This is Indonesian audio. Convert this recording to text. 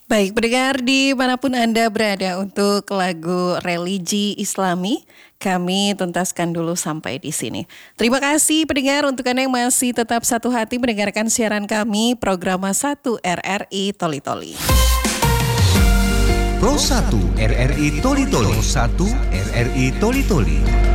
Baik, pendengar dimanapun Anda berada, untuk lagu religi Islami kami tuntaskan dulu sampai di sini. Terima kasih pendengar untuk Anda yang masih tetap satu hati mendengarkan siaran kami program 1 RRI Toli Toli. Pro 1 RRI Toli Toli. Pro 1 RRI Toli Toli.